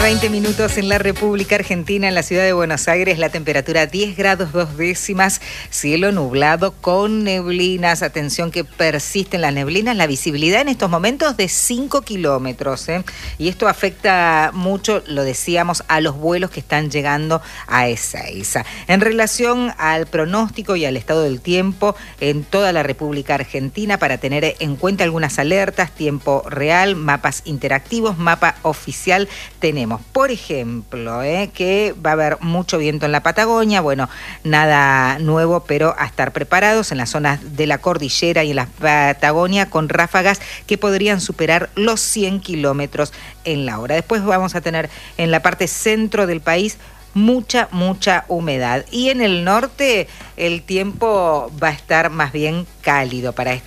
20 minutos en la República Argentina, en la ciudad de Buenos Aires, la temperatura 10 grados 2 décimas, cielo nublado con neblinas. Atención que persisten las neblinas, la visibilidad en estos momentos de 5 kilómetros, y esto afecta mucho, lo decíamos, a los vuelos que están llegando a Ezeiza. En relación al pronóstico y al estado del tiempo en toda la República Argentina, para tener en cuenta algunas alertas, tiempo real, mapas interactivos, mapa oficial, tenemos, por ejemplo, que va a haber mucho viento en la Patagonia. Bueno, nada nuevo, pero a estar preparados en las zonas de la cordillera y en la Patagonia con ráfagas que podrían superar los 100 kilómetros en la hora. Después vamos a tener en la parte centro del país mucha humedad. Y en el norte el tiempo va a estar más bien cálido para esta